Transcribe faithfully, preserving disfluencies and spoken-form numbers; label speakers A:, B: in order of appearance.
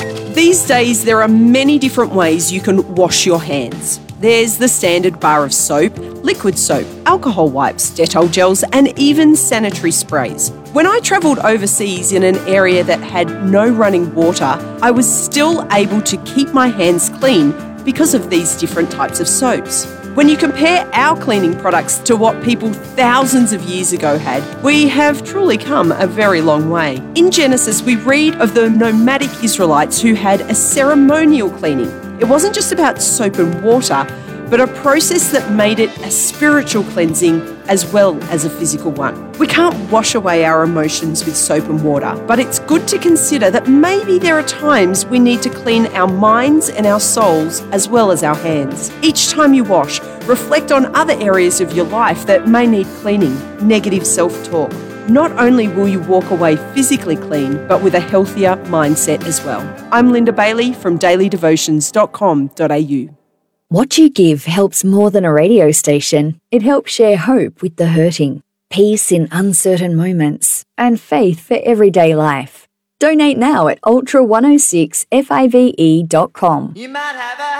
A: These days, there are many different ways you can wash your hands. There's the standard bar of soap, liquid soap, alcohol wipes, Dettol gels, and even sanitary sprays. When I travelled overseas in an area that had no running water, I was still able to keep my hands clean because of these different types of soaps. When you compare our cleaning products to what people thousands of years ago had, we have truly come a very long way. In Genesis, we read of the nomadic Israelites who had a ceremonial cleaning. It wasn't just about soap and water, but a process that made it a spiritual cleansing as well as a physical one. We can't wash away our emotions with soap and water, but it's good to consider that maybe there are times we need to clean our minds and our souls as well as our hands. Each time you wash, reflect on other areas of your life that may need cleaning. Negative self-talk. Not only will you walk away physically clean, but with a healthier mindset as well. I'm Linda Bailey from daily devotions dot com dot a u.
B: What you give helps more than a radio station. It helps share hope with the hurting, peace in uncertain moments, and faith for everyday life. Donate now at ultra one oh six five e dot com.
C: You might have a